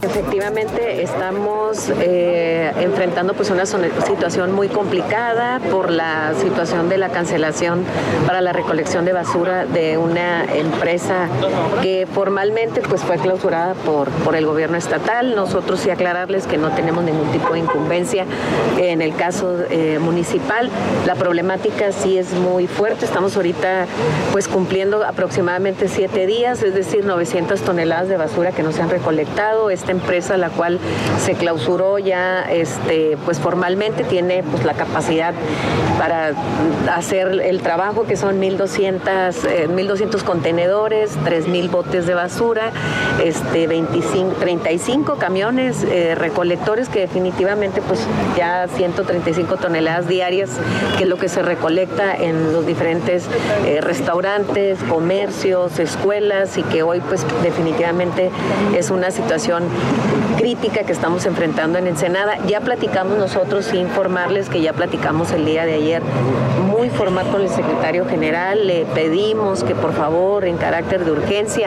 Efectivamente, estamos enfrentando pues una situación muy complicada por la situación de la cancelación para la recolección de basura de una empresa que formalmente pues fue clausurada por el gobierno estatal. Nosotros sí aclararles que no tenemos ningún tipo de incumbencia en el caso municipal. La problemática sí es muy fuerte. Estamos ahorita pues cumpliendo aproximadamente 7 días, es decir, 900 toneladas de basura que no se han recolectado. Esta empresa, la cual se clausuró ya pues formalmente, tiene pues la capacidad para hacer el trabajo, que son 1,200 contenedores, 3,000 botes de basura, 35 camiones recolectores, que definitivamente pues ya 135 toneladas diarias, que es lo que se recolecta en los diferentes restaurantes, comercios, escuelas, y que hoy pues definitivamente es una situación crítica que estamos enfrentando en Ensenada. Ya platicamos nosotros, sí informarles que ya platicamos el día de ayer muy formal con el secretario general. Le pedimos que por favor, en carácter de urgencia,